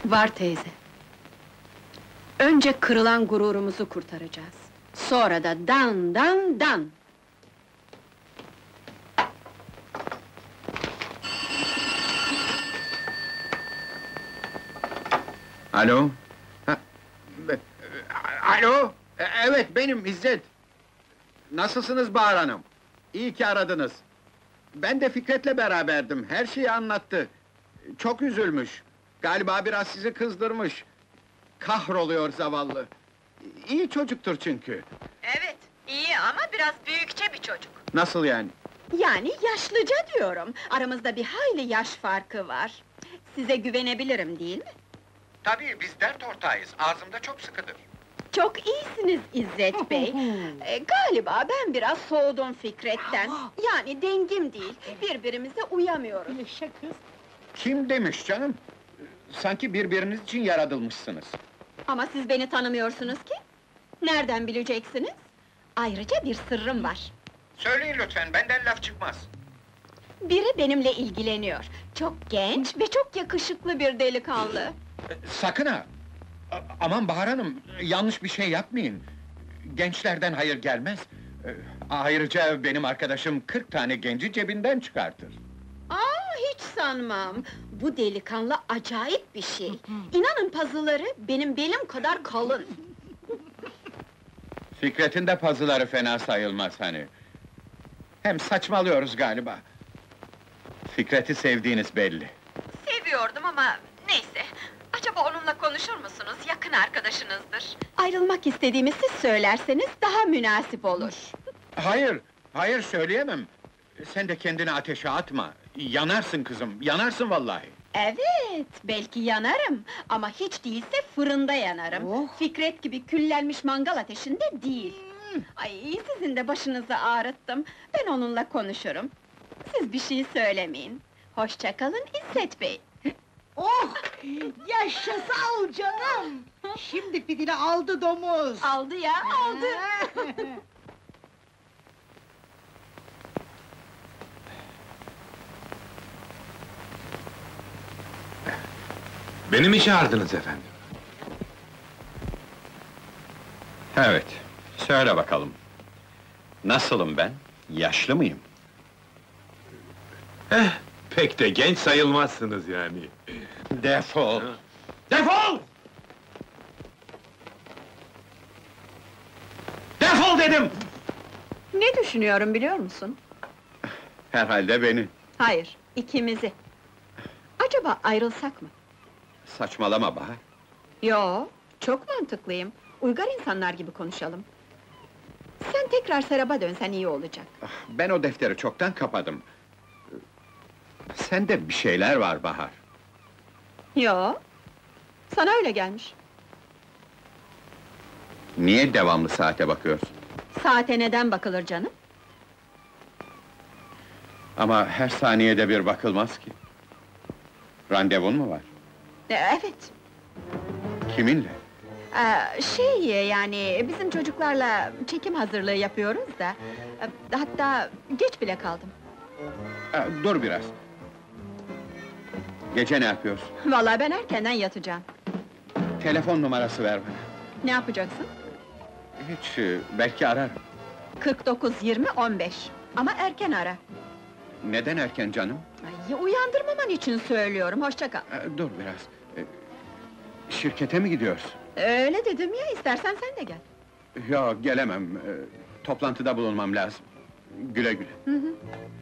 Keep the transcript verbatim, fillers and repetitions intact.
Var teyze. Önce kırılan gururumuzu kurtaracağız. Sonra da dan dan dan! Alo? Ha, be- Alo? E- Evet, benim İzzet. Nasılsınız Bahar Hanım? İyi ki aradınız. Ben de Fikret'le beraberdim, her şeyi anlattı. Çok üzülmüş. Galiba biraz sizi kızdırmış. Kahroluyor zavallı. İyi çocuktur çünkü. Evet, iyi ama biraz büyükçe bir çocuk. Nasıl yani? Yani yaşlıca diyorum. Aramızda bir hayli yaş farkı var. Size güvenebilirim değil mi? Tabii, biz dert ortağıyız. Ağzımda çok sıkıdır. Çok iyisiniz İzzet Bey. Ee, galiba ben biraz soğudum Fikret'ten. Yani dengim değil, birbirimize uyamıyoruz. Kim demiş canım? Sanki birbiriniz için yaratılmışsınız. Ama siz beni tanımıyorsunuz ki. Nereden bileceksiniz? Ayrıca bir sırrım var. Söyleyin lütfen, benden laf çıkmaz. Biri benimle ilgileniyor. Çok genç ve çok yakışıklı bir delikanlı. Sakın ha! A- Aman Bahar Hanım, yanlış bir şey yapmayın. Gençlerden hayır gelmez. Ee, Ayrıca benim arkadaşım kırk tane genci cebinden çıkartır. Aa, hiç sanmam. Bu delikanlı acayip bir şey. İnanın pazıları benim belim kadar kalın. Fikret'in de pazıları fena sayılmaz hani. Hem saçmalıyoruz galiba. Fikret'i sevdiğiniz belli. Seviyordum ama neyse. Acaba onunla konuşur musunuz? Yakın arkadaşınızdır. Ayrılmak istediğimi siz söylerseniz daha münasip olur. Hayır, hayır söyleyemem. Sen de kendini ateşe atma. Yanarsın kızım, yanarsın vallahi. Evet, belki yanarım ama hiç değilse fırında yanarım. Fikret gibi küllenmiş mangal ateşinde değil. Ay, sizin de başınızı ağrıttım. Ben onunla konuşurum. Siz bir şey söylemeyin. Hoşça kalın İzzet Bey. Oh! Yaşasın canım! Şimdi fidini aldı domuz! Aldı ya, aldı. Beni mi çağırdınız efendim? Evet, söyle bakalım. Nasılım ben? Yaşlı mıyım? Eh, pek de genç sayılmazsınız yani. Defol! Defol! Defol dedim! Ne düşünüyorum biliyor musun? Herhalde beni. Hayır, ikimizi. Acaba ayrılsak mı? Saçmalama Bahar. Yo, çok mantıklıyım. Uygar insanlar gibi konuşalım. Sen tekrar Serap'a dönsen iyi olacak. Ah, Ben o defteri çoktan kapadım. Sende bir şeyler var Bahar. Yo, sana öyle gelmiş. Niye devamlı saate bakıyorsun? Saate neden bakılır canım? Ama her saniyede bir bakılmaz ki. Randevun mu var? E, evet. Kiminle? Ee, şey yani, bizim çocuklarla çekim hazırlığı yapıyoruz da... e, Hatta geç bile kaldım. Ha, dur biraz. Gece ne yapıyorsun? Vallahi ben erkenden yatacağım. Telefon numarası ver bana. Ne yapacaksın? Hiç, e, belki ararım. kırk dokuz yirmi on beş. Ama erken ara. Neden erken canım? Ay, uyandırmaman için söylüyorum, hoşça kal. Ha, dur biraz. E, şirkete mi gidiyorsun? Öyle dedim ya, istersen sen de gel. Yok, gelemem. E, toplantıda bulunmam lazım. Güle güle. Hı hı.